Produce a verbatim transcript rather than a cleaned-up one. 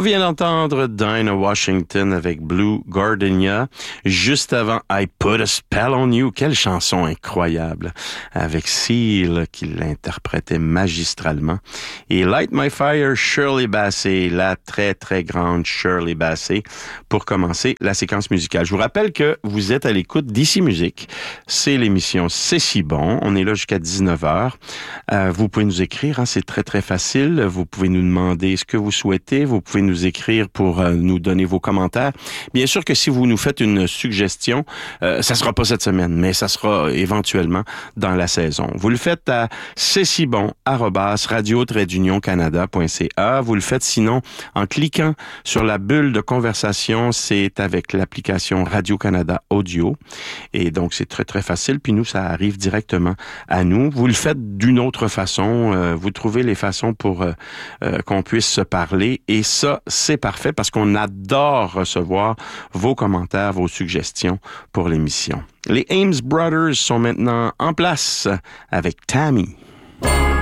vient d'entendre Dinah Washington avec Blue Gardenia. Juste avant, I Put a Spell on You. Quelle chanson incroyable. Avec Seal qui l'interprétait magistralement. Et Light My Fire, Shirley Bassey, la très très grande Shirley Bassey, pour commencer la séquence musicale. Je vous rappelle que vous êtes à l'écoute d'Ici Musique. C'est l'émission C'est si bon. On est là jusqu'à dix-neuf heures. Euh, vous pouvez nous écrire, hein, c'est très très facile. Vous pouvez nous demander ce que vous souhaitez. Vous pouvez nous écrire pour euh, nous donner vos commentaires. Bien sûr que si vous nous faites une suggestion, euh, ça sera pas cette semaine, mais ça sera éventuellement dans la saison. Vous le faites à c'est si bon arobase radio tiret d'union canada point c a. Vous le faites sinon en cliquant sur la bulle de conversation. C'est avec l'application Radio-Canada Audio. Et donc, c'est très, très facile. Puis nous, ça arrive directement à nous. Vous le faites d'une autre façon. Euh, vous trouvez les façons pour euh, euh, qu'on puisse se parler. Et ça, c'est parfait parce qu'on adore recevoir vos commentaires, vos suggestions pour l'émission. Les Ames Brothers sont maintenant en place avec Tammy.